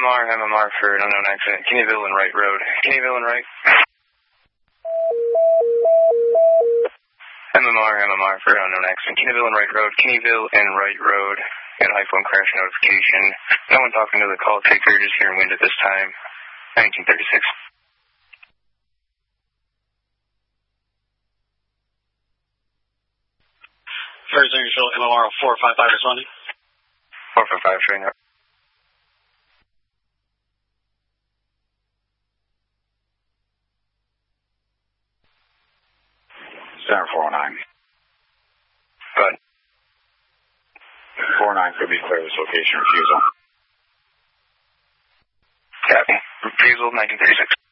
MMR for an unknown accident. Kennyville and Wright Road. Kennyville and Wright. MMR for an unknown accident. Kennyville and Wright Road. Kennyville and Wright Road. Got an iPhone crash notification. No one talking to the call taker, just hearing wind at this time. 1936. First initial MMR 455 responding. 455 showing up. Center 409. Good. 49 could be clear this location refusal. Copy. Refusal 1936.